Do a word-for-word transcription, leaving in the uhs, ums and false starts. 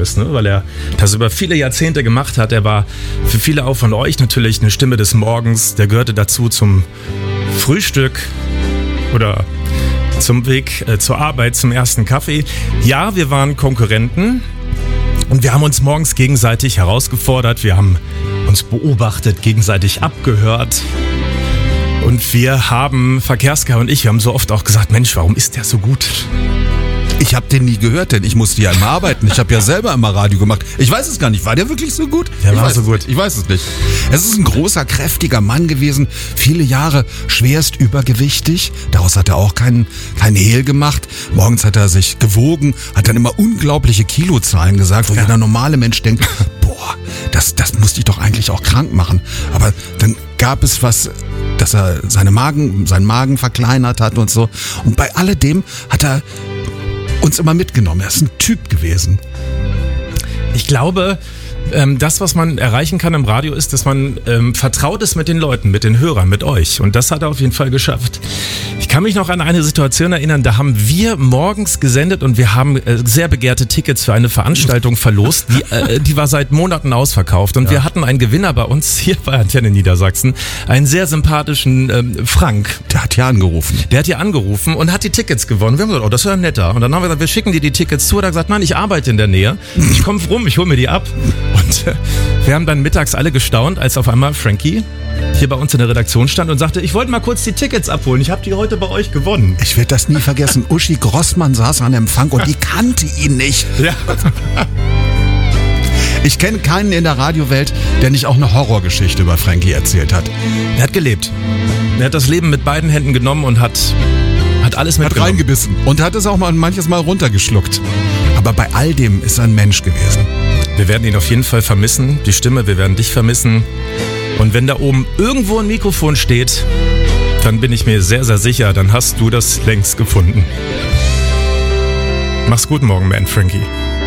ist, ne? Weil er das über viele Jahrzehnte gemacht hat. Er war für viele auch von euch natürlich eine Stimme des Morgens. Der gehörte dazu zum Frühstück oder zum Weg äh, zur Arbeit, zum ersten Kaffee. Ja, wir waren Konkurrenten und wir haben uns morgens gegenseitig herausgefordert. Wir haben uns beobachtet, gegenseitig abgehört. Und wir haben, Verkehrska und ich, wir haben so oft auch gesagt, Mensch, warum ist der so gut? Ich habe den nie gehört, denn ich musste ja immer arbeiten. Ich habe ja selber immer Radio gemacht. Ich weiß es gar nicht. War der wirklich so gut? Der ich war weiß so gut. Nicht. Ich weiß es nicht. Es ist ein großer, kräftiger Mann gewesen. Viele Jahre schwerst übergewichtig. Daraus hat er auch keinen kein Hehl gemacht. Morgens hat er sich gewogen, hat dann immer unglaubliche Kilozahlen gesagt, wo ja. jeder normale Mensch denkt, boah, das, das muss dich doch eigentlich auch krank machen. Aber dann gab es was, dass er seine Magen, seinen Magen verkleinert hat und so. Und bei alledem hat er uns immer mitgenommen. Er ist ein Typ gewesen. Ich glaube, ähm, das, was man erreichen kann im Radio, ist, dass man ähm, vertraut ist mit den Leuten, mit den Hörern, mit euch. Und das hat er auf jeden Fall geschafft. Ich kann mich noch an eine Situation erinnern, da haben wir morgens gesendet und wir haben äh, sehr begehrte Tickets für eine Veranstaltung verlost. Die, äh, die war seit Monaten ausverkauft. Und ja. wir hatten einen Gewinner bei uns hier bei Antenne Niedersachsen, einen sehr sympathischen ähm, Frank. Der hat hier angerufen. Der hat hier angerufen und hat die Tickets gewonnen. Wir haben gesagt, oh, das ist ja netter. Und dann haben wir gesagt, wir schicken dir die Tickets zu. Und er hat gesagt, nein, ich arbeite in der Nähe. Ich komme rum, ich hole mir die ab. Und äh, wir haben dann mittags alle gestaunt, als auf einmal Frankie hier bei uns in der Redaktion stand und sagte, ich wollte mal kurz die Tickets abholen. Ich habe die heute bei euch gewonnen. Ich werde das nie vergessen. Uschi Grossmann saß an Empfang und die kannte ihn nicht. Ja. Ich kenne keinen in der Radiowelt, der nicht auch eine Horrorgeschichte über Frankie erzählt hat. Er hat gelebt. Er hat das Leben mit beiden Händen genommen und hat, hat alles mitgenommen. Hat reingebissen und hat es auch mal manches Mal runtergeschluckt. Aber bei all dem ist er ein Mensch gewesen. Wir werden ihn auf jeden Fall vermissen. Die Stimme, wir werden dich vermissen. Und wenn da oben irgendwo ein Mikrofon steht, dann bin ich mir sehr, sehr sicher, dann hast du das längst gefunden. Mach's gut morgen, Man Frankie.